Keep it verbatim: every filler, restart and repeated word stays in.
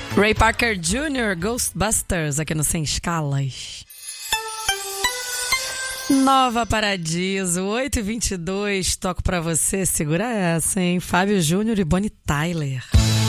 Ray Parker Júnior, Ghostbusters, aqui no Sem Escalas. Nova Paradiso, oito e vinte e dois, toco pra você, segura essa, hein? Fábio Júnior e Bonnie Tyler.